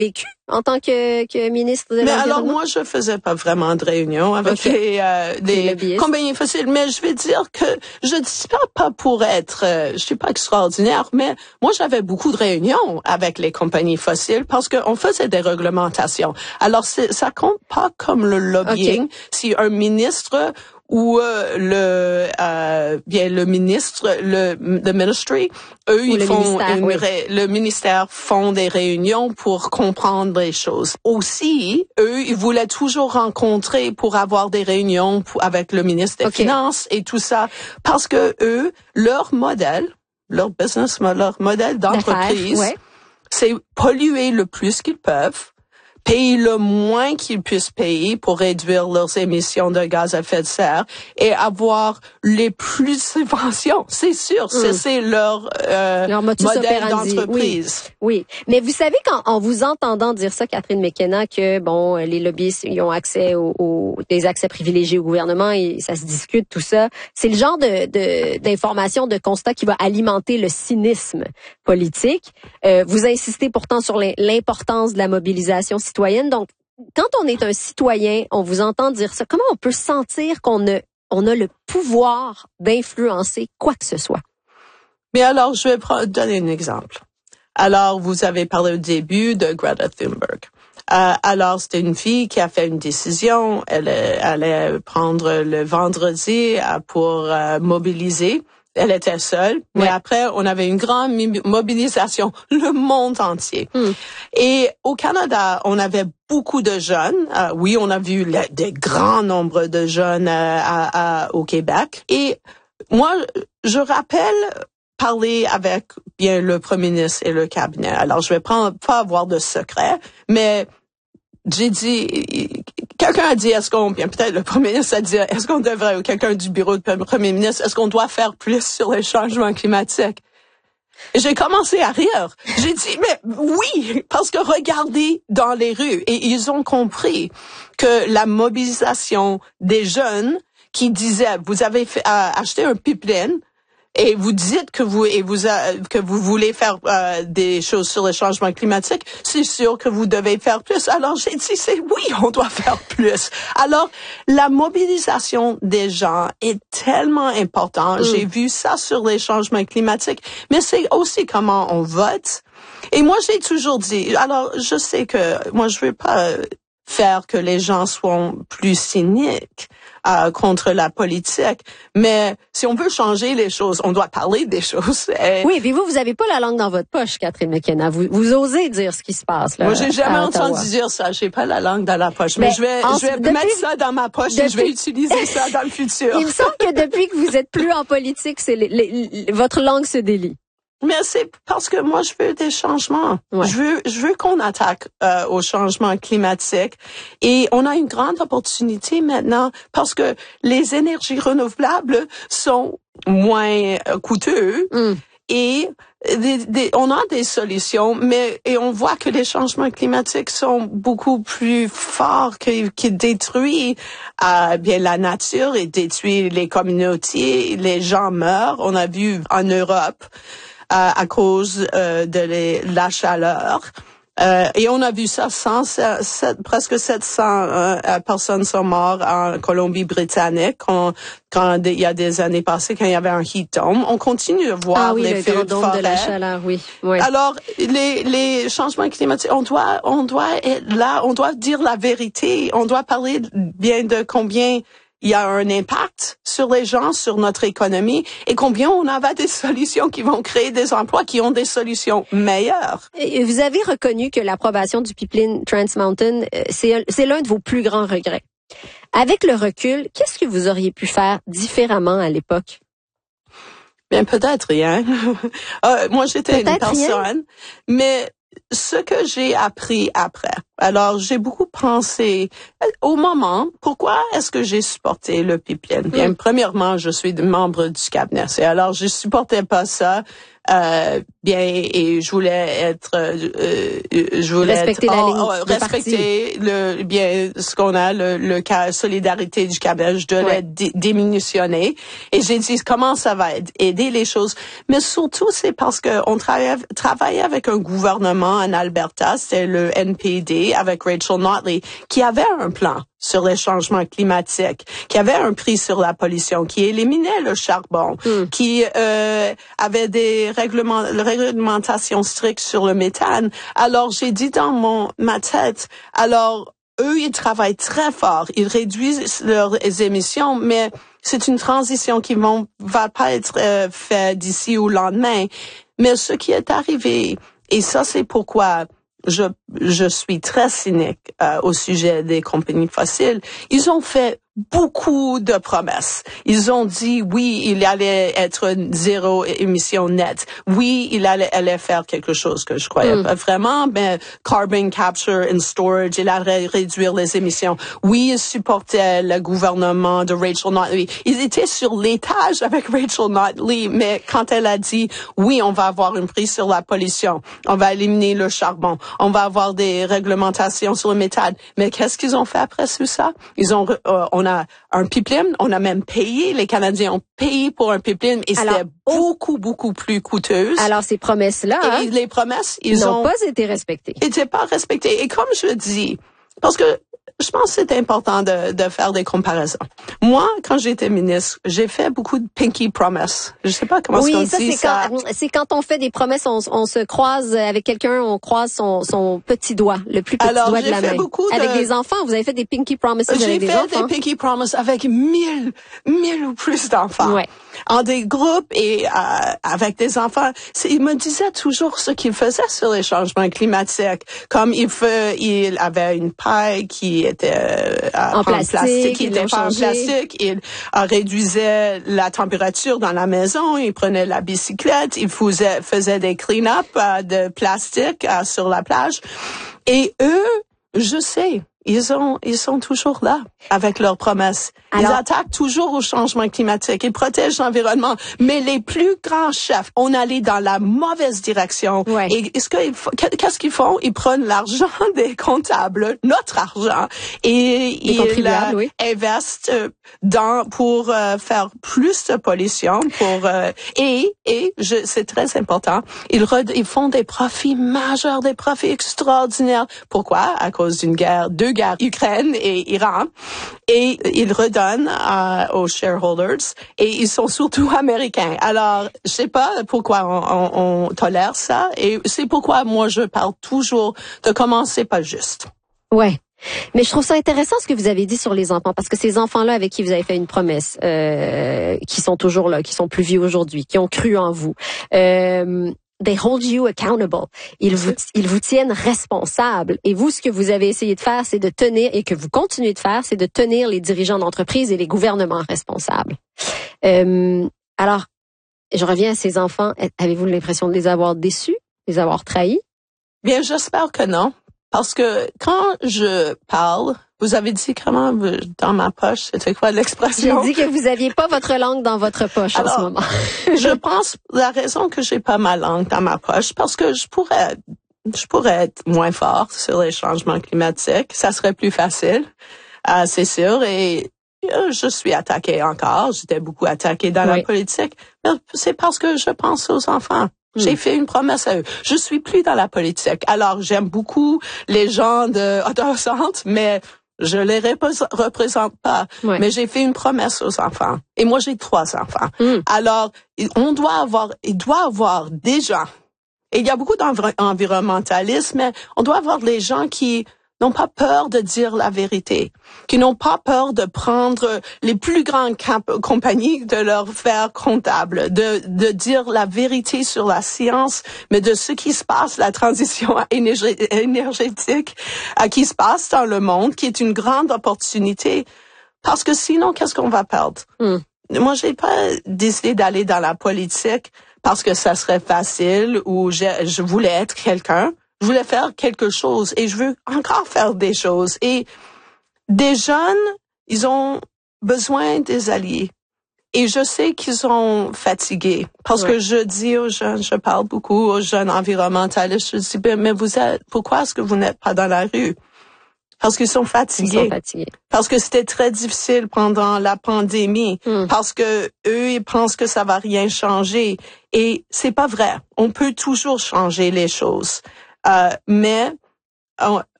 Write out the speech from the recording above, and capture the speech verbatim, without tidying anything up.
vécu en tant que, que ministre de l'Environnement? Mais alors, moi, je faisais pas vraiment de réunions avec okay. les, euh, les, les compagnies fossiles, mais je vais dire que je dis pas, pas pour être, euh, je suis pas extraordinaire, mais moi, j'avais beaucoup de réunions avec les compagnies fossiles parce qu'on faisait des réglementations. Alors, c'est, ça compte pas comme le lobbying. Okay. Si un ministre ou euh, le euh, bien le ministre, le the ministry, eux ou ils font ministère, une oui. ré, le ministère font des réunions pour comprendre les choses. Aussi, eux ils voulaient toujours rencontrer pour avoir des réunions pour, avec le ministre des okay. Finances et tout ça parce que eux leur modèle, leur business, leur modèle d'entreprise, ouais. c'est polluer le plus qu'ils peuvent. Payer le moins qu'ils puissent payer pour réduire leurs émissions de gaz à effet de serre et avoir les plus de subventions. C'est sûr, mm. c'est, c'est leur, euh, leur modèle d'entreprise. Oui. oui, mais vous savez qu'en en vous entendant dire ça, Catherine McKenna, que bon, les lobbyistes ils ont accès aux au, des accès privilégiés au gouvernement et ça se discute tout ça, c'est le genre de, de d'information, de constat qui va alimenter le cynisme politique. Euh, vous insistez pourtant sur l'importance de la mobilisation citoyenne. Donc, quand on est un citoyen, on vous entend dire ça, comment on peut sentir qu'on a, on a le pouvoir d'influencer quoi que ce soit? Mais alors, je vais prendre, donner un exemple. Alors, vous avez parlé au début de Greta Thunberg. Euh, alors, c'était une fille qui a fait une décision. Elle allait prendre le vendredi pour euh, mobiliser. Elle était seule, mais ouais. après, on avait une grande mobilisation, le monde entier. Mm. Et au Canada, on avait beaucoup de jeunes. Euh, oui, on a vu le, des grands nombres de jeunes euh, à, à, au Québec. Et moi, je rappelle parler avec bien le premier ministre et le cabinet. Alors, je vais prendre, pas avoir de secret, mais j'ai dit, quelqu'un a dit, est-ce qu'on, bien peut-être le premier ministre a dit, est-ce qu'on devrait, ou quelqu'un du bureau du premier ministre, est-ce qu'on doit faire plus sur les changements climatiques? Et j'ai commencé à rire. J'ai dit, mais oui, parce que regardez dans les rues. Et ils ont compris que la mobilisation des jeunes qui disaient, vous avez fait, euh, acheté un pipeline, et vous dites que vous et vous euh, que vous voulez faire euh, des choses sur le changement climatique, c'est sûr que vous devez faire plus. Alors j'ai dit c'est oui, on doit faire plus. Alors la mobilisation des gens est tellement importante. Mm. J'ai vu ça sur les changements climatiques, mais c'est aussi comment on vote. Et moi j'ai toujours dit, alors je sais que moi je veux pas faire que les gens soient plus cyniques euh, contre la politique, mais si on veut changer les choses, on doit parler des choses. Et oui, puis vous, vous avez pas la langue dans votre poche, Catherine McKenna. Vous, vous osez dire ce qui se passe là. Moi, j'ai jamais entendu dire ça. J'ai pas la langue dans la poche, mais, mais je vais, je vais depuis, mettre ça dans ma poche depuis, et je vais utiliser ça dans le futur. Il me semble que depuis que vous êtes plus en politique, c'est les, les, votre langue se délie. Mais c'est parce que moi, je veux des changements. Ouais. Je veux, je veux qu'on attaque euh, au changement climatique. Et on a une grande opportunité maintenant parce que les énergies renouvelables sont moins euh, coûteuses. Mm. Et des, des, on a des solutions, mais et on voit que les changements climatiques sont beaucoup plus forts, qui, qui détruisent euh, bien la nature et détruisent les communautés. Les gens meurent. On a vu en Europe. À, à cause euh, de les, la chaleur. Euh, et on a vu ça, cent, sept, presque sept cents euh, personnes sont mortes en Colombie-Britannique quand, quand il y a des années passées, quand il y avait un heat dome. On continue de voir ah oui, les le feux grand de dôme forêt. de la chaleur, oui. oui. Alors, les, les changements climatiques, on doit, on doit être là, on doit dire la vérité, on doit parler bien de combien il y a un impact sur les gens, sur notre économie, et combien on avait des solutions qui vont créer des emplois, qui ont des solutions meilleures. Et vous avez reconnu que l'approbation du pipeline Trans Mountain, c'est, c'est l'un de vos plus grands regrets. Avec le recul, qu'est-ce que vous auriez pu faire différemment à l'époque? Bien, peut-être rien. euh, moi, j'étais peut-être une personne, rien. mais ce que j'ai appris après. Alors, j'ai beaucoup pensé au moment, pourquoi est-ce que j'ai supporté le pipeline? Bien, mm. premièrement, je suis membre du cabinet. Et alors, je supportais pas ça. Euh, bien, et je voulais être, euh, je voulais respecter être, la oh, ligne oh, respecter le bien ce qu'on a, le, le cas solidarité du Québec, je devais ouais. dé- démissionner. Et j'ai dit comment ça va aider les choses. Mais surtout, c'est parce que on travaillait, travaillait avec un gouvernement en Alberta, c'est le N P D avec Rachel Notley, qui avait un plan sur les changements climatiques, qui avait un prix sur la pollution, qui éliminait le charbon, mm. qui euh, avait des règlements, réglementations strictes sur le méthane. Alors j'ai dit dans mon ma tête, alors eux ils travaillent très fort, ils réduisent leurs émissions, mais c'est une transition qui vont va pas être euh, faite d'ici au lendemain. Mais ce qui est arrivé, et ça c'est pourquoi je je suis très cynique euh, au sujet des compagnies fossiles. Ils ont fait beaucoup de promesses. Ils ont dit oui, il allait être zéro émission nette. Oui, il allait, allait faire quelque chose que je croyais mm. pas vraiment, mais carbon capture and storage, il allait réduire les émissions. Oui, ils supportaient le gouvernement de Rachel Notley. Ils étaient sur l'étage avec Rachel Notley, mais quand elle a dit oui, on va avoir un prix sur la pollution, on va éliminer le charbon, on va avoir des réglementations sur le méthane. Mais qu'est-ce qu'ils ont fait après tout ça? Ils ont, euh, on a un pipeline, on a même payé, les Canadiens ont payé pour un pipeline et c'était beaucoup, beaucoup plus coûteuse. Alors, ces promesses-là, et hein, les promesses, ils n'ont ont pas été respectées. Étaient pas respectées. Et comme je le dis, parce que je pense que c'est important de, de faire des comparaisons. Moi, quand j'étais ministre, j'ai fait beaucoup de pinky promise. Je sais pas comment oui, on ça, dit c'est ça. Quand, c'est quand on fait des promesses, on, on se croise avec quelqu'un, on croise son, son petit doigt, le plus petit Alors, doigt de la main. Avec de... des enfants, vous avez fait des pinky promises avec des enfants? J'ai fait des pinky promises avec mille, mille ou plus d'enfants. Ouais. En des groupes et euh, avec des enfants. Il me disait toujours ce qu'il faisait sur les changements climatiques. Comme il, fait, il avait une paille qui était euh, en, en plastique, plastique, qui était pas en plastique. Il euh, réduisait la température dans la maison. Il prenait la bicyclette. Il faisait, faisait des clean-up euh, de plastique euh, sur la plage. Et eux, je sais, ils ont, ils sont toujours là avec leurs promesses. Alors, ils attaquent toujours au changement climatique. Ils protègent l'environnement. Mais les plus grands chefs, on allait dans la mauvaise direction. Ouais. Et est-ce qu'ils, qu'est-ce qu'ils font? Ils prennent l'argent des comptables, notre argent, et les ils euh, oui. investent dans, pour euh, faire plus de pollution, pour, euh, et, et, je, c'est très important, ils, re, ils font des profits majeurs, des profits extraordinaires. Pourquoi? À cause d'une guerre, deux guerres, Ukraine et Iran. Et ils redonnent euh, aux shareholders et ils sont surtout américains. Alors, je sais pas pourquoi on, on, on tolère ça et c'est pourquoi moi je parle toujours de commencer pas juste. Ouais. Mais je trouve ça intéressant ce que vous avez dit sur les enfants, parce que ces enfants-là avec qui vous avez fait une promesse, euh, qui sont toujours là, qui sont plus vieux aujourd'hui, qui ont cru en vous, euh, they hold you accountable. Ils vous, ils vous tiennent responsable. Et vous, ce que vous avez essayé de faire, c'est de tenir, et que vous continuez de faire, c'est de tenir les dirigeants d'entreprise et les gouvernements responsables. Euh, alors, je reviens à ces enfants. Avez-vous l'impression de les avoir déçus, de les avoir trahis? Bien, j'espère que non. Parce que quand je parle, vous avez dit comment dans ma poche, c'était quoi l'expression? J'ai dit que vous aviez pas votre langue dans votre poche. Alors, en ce moment. Je pense la raison que j'ai pas ma langue dans ma poche, parce que je pourrais, je pourrais être moins fort sur les changements climatiques. Ça serait plus facile, euh, c'est sûr. Et euh, je suis attaquée encore. J'étais beaucoup attaquée dans oui. la politique. Mais c'est parce que je pense aux enfants. J'ai fait une promesse à eux. Je suis plus dans la politique. Alors, j'aime beaucoup les gens de Ottawa-Centre, mais je les représente pas. Ouais. Mais j'ai fait une promesse aux enfants. Et moi, j'ai trois enfants. Mm. Alors, on doit avoir, il doit avoir des gens. Et il y a beaucoup d'environnementalisme, mais on doit avoir des gens qui n'ont pas peur de dire la vérité, qui n'ont pas peur de prendre les plus grandes compagnies, de leur faire comptable, de, de dire la vérité sur la science, mais de ce qui se passe, la transition énergétique euh, qui se passe dans le monde, qui est une grande opportunité. Parce que sinon, qu'est-ce qu'on va perdre? Mm. Moi, j'ai pas décidé d'aller dans la politique parce que ça serait facile ou je, je voulais être quelqu'un. Je voulais faire quelque chose et je veux encore faire des choses. Et des jeunes, ils ont besoin des alliés. Et je sais qu'ils sont fatigués parce ouais. que je dis aux jeunes, je parle beaucoup aux jeunes environnementalistes, je dis, ben, mais vous êtes, pourquoi est-ce que vous n'êtes pas dans la rue? Parce qu'ils sont fatigués. Ils sont fatigués. Parce que c'était très difficile pendant la pandémie. Mm. Parce que eux, ils pensent que ça va rien changer. Et c'est pas vrai. On peut toujours changer les choses. Euh, mais, on,